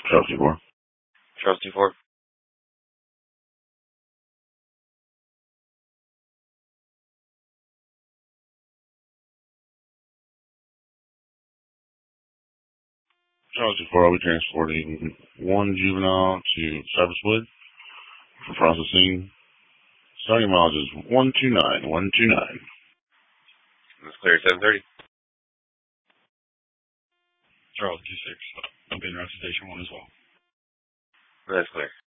Charles D4. Charles D4. Charles D4, I'll be transporting one juvenile to Cyberswood for processing. Starting mileage is 129. That's clear, 730. Charles D6. I'll be in route to Station 1 as well. That's clear.